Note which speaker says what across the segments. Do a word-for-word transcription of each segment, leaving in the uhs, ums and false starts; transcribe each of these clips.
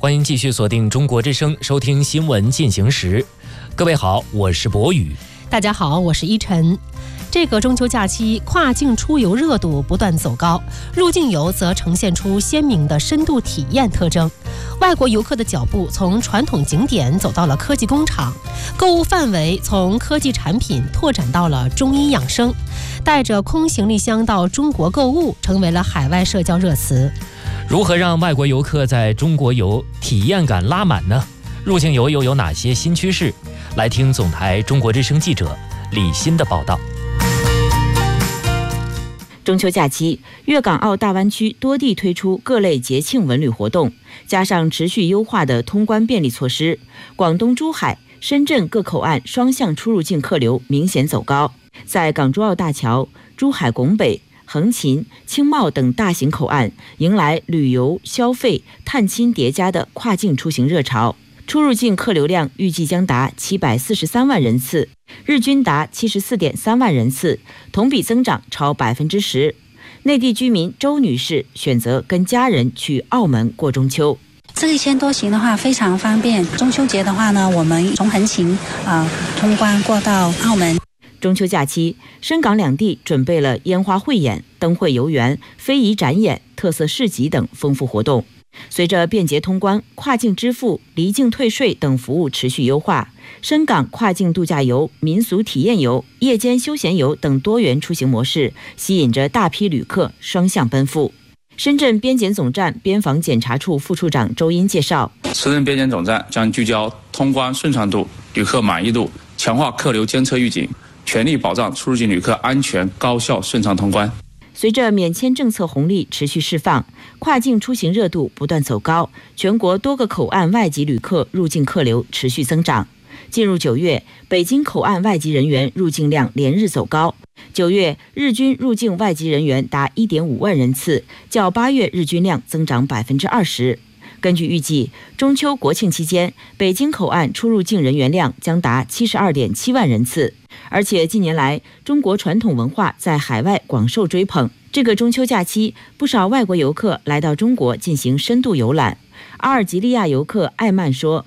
Speaker 1: 欢迎继续锁定中国之声，收听新闻进行时。各位好，我是博宇。
Speaker 2: 大家好，我是依晨。这个中秋假期，跨境出游热度不断走高，入境游则呈现出鲜明的深度体验特征。外国游客的脚步从传统景点走到了科技工厂，购物范围从科技产品拓展到了中医养生，带着空行李箱到中国购物成为了海外社交热词。
Speaker 1: 如何让外国游客在中国游体验感拉满呢？入境游又有哪些新趋势？来听总台中国之声记者李欣的报道。
Speaker 3: 中秋假期，粤港澳大湾区多地推出各类节庆文旅活动，加上持续优化的通关便利措施，广东珠海、深圳各口岸双向出入境客流明显走高。在港珠澳大桥、珠海拱北、横琴、青茂等大型口岸，迎来旅游、消费、探亲叠加的跨境出行热潮。出入境客流量预计将达七百四十三万人次，日均达七十四点三万人次，同比增长超百分之十。内地居民周女士选择跟家人去澳门过中秋。
Speaker 4: 这个一千多行的话非常方便。中秋节的话呢，我们从横琴啊、呃、通关过到澳门。
Speaker 3: 中秋假期，深港两地准备了烟花汇演、灯会游园、非遗展演、特色市集等丰富活动。随着便捷通关、跨境支付、离境退税等服务持续优化，深港跨境度假游、民俗体验游、夜间休闲游等多元出行模式，吸引着大批旅客双向奔赴。深圳边检总站边防检查处副处长周英介绍，
Speaker 5: 深圳边检总站将聚焦通关顺畅度、旅客满意度，强化客流监测预警，全力保障出入境旅客安全、高效、顺畅通关。
Speaker 3: 随着免签政策红利持续释放，跨境出行热度不断走高，全国多个口岸外籍旅客入境客流持续增长。进入九月，北京口岸外籍人员入境量连日走高，九月日均入境外籍人员达 一点五万人次，较八月日均量增长 百分之二十。根据预计，中秋国庆期间，北京口岸出入境人员量将达 七十二点七万人次。而且近年来，中国传统文化在海外广受追捧。这个中秋假期，不少外国游客来到中国进行深度游览。阿尔及利亚游客艾曼说：“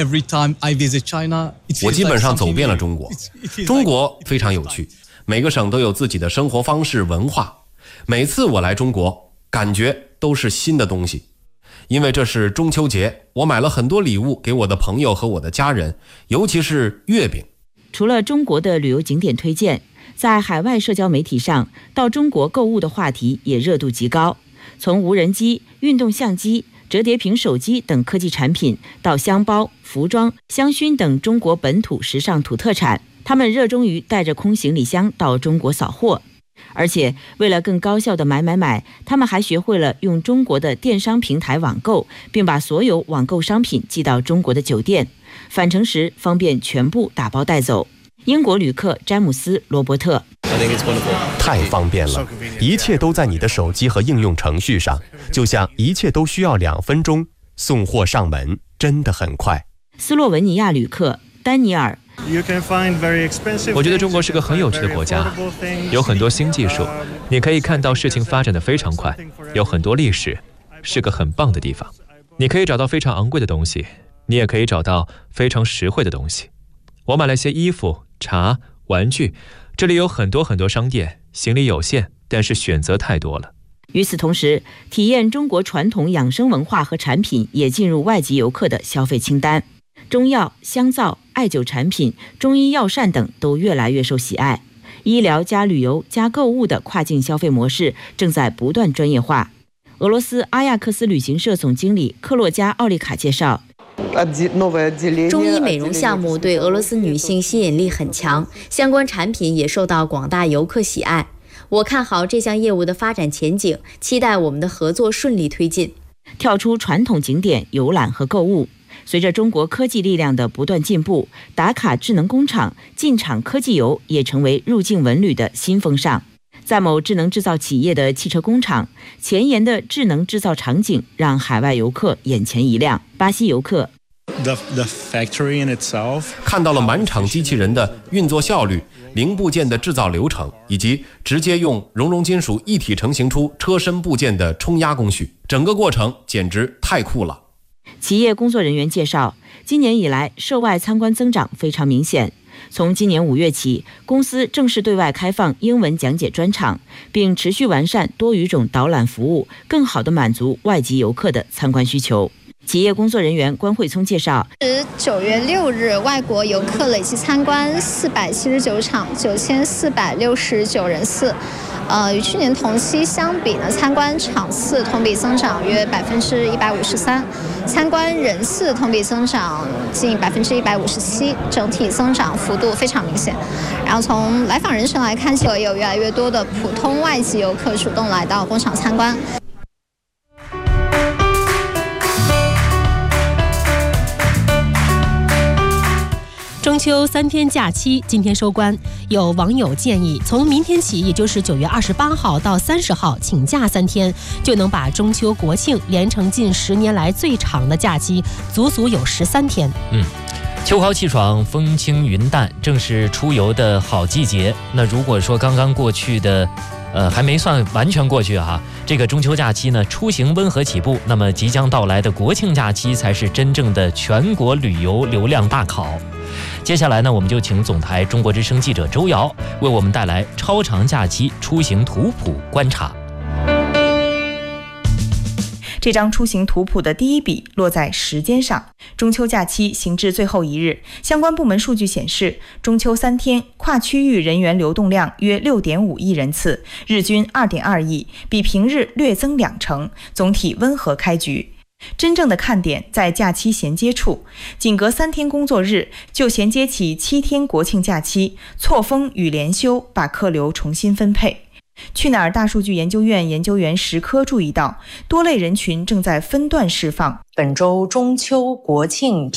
Speaker 6: 我基本上走遍了中国，中国非常有趣，每个省都有自己的生活方式、文化。每次我来中国，感觉都是新的东西。因为这是中秋节，我买了很多礼物给我的朋友和我的家人，尤其是月饼。”
Speaker 3: 除了中国的旅游景点推荐，在海外社交媒体上，到中国购物的话题也热度极高。从无人机、运动相机、折叠屏手机等科技产品，到香包、服装、香薰等中国本土时尚土特产，他们热衷于带着空行李箱到中国扫货。而且为了更高效的买买买，他们还学会了用中国的电商平台网购，并把所有网购商品寄到中国的酒店，返程时方便全部打包带走。英国旅客詹姆斯·罗伯特：
Speaker 7: 太方便了，一切都在你的手机和应用程序上，就像一切都需要两分钟，送货上门真的很快。
Speaker 3: 斯洛文尼亚旅客丹尼尔：
Speaker 8: 我觉得中国是个很有趣的国家，有很多新技术，你可以看到事情发展得非常快，有很多历史，是个很棒的地方。你可以找到非常昂贵的东西，你也可以找到非常实惠的东西。我买了些衣服、茶、玩具，这里有很多很多商店，行李有限，但是选择太多了。
Speaker 3: 与此同时，体验中国传统养生文化和产品也进入外籍游客的消费清单。中药、香皂、艾灸产品、中医药膳等都越来越受喜爱。医疗加旅游加购物的跨境消费模式正在不断专业化。俄罗斯阿亚克斯旅行社总经理克洛加奥利卡介绍，
Speaker 9: 中医美容项目对俄罗斯女性吸引力很强，相关产品也受到广大游客喜爱。我看好这项业务的发展前景，期待我们的合作顺利推进。
Speaker 3: 跳出传统景点游览和购物，随着中国科技力量的不断进步，打卡智能工厂、进场科技游也成为入境文旅的新风尚。在某智能制造企业的汽车工厂，前沿的智能制造场景让海外游客眼前一亮。巴西游客
Speaker 6: 看到了满场机器人的运作效率、零部件的制造流程，以及直接用熔融金属一体成型出车身部件的冲压工序，整个过程简直太酷了。
Speaker 3: 企业工作人员介绍，今年以来涉外参观增长非常明显。从今年五月起，公司正式对外开放英文讲解专场，并持续完善多语种导览服务，更好地满足外籍游客的参观需求。企业工作人员关慧聪介绍，
Speaker 10: 九月六日，外国游客累计参观四百七十九场，九千四百六十九人次。呃，与去年同期相比呢，参观场次同比增长约百分之一百五十三，参观人次同比增长近百分之一百五十七，整体增长幅度非常明显。然后从来访人群来看，也有越来越多的普通外籍游客主动来到工厂参观。
Speaker 2: 中秋三天假期今天收官，有网友建议，从明天起，也就是九月二十八号到三十号，请假三天，就能把中秋国庆连成近十年来最长的假期，足足有十三天。
Speaker 1: 嗯，秋高气爽，风轻云淡，正是出游的好季节。那如果说刚刚过去的，呃，还没算完全过去啊，这个中秋假期呢，出行温和起步，那么即将到来的国庆假期才是真正的全国旅游流量大考。接下来呢，我们就请总台中国之声记者周瑶为我们带来超长假期出行图谱观察。
Speaker 11: 这张出行图谱的第一笔落在时间上，中秋假期行至最后一日，相关部门数据显示，中秋三天跨区域人员流动量约 六点五亿人次，日均 二点二亿，比平日略增两成，总体温和开局。真正的看点在假期衔接处，仅隔三天工作日就衔接起七天国庆假期，错峰与连休把客流重新分配。去哪儿大数据研究院研究员石科注意到，多类人群正在分段释放。
Speaker 12: 本周中秋国庆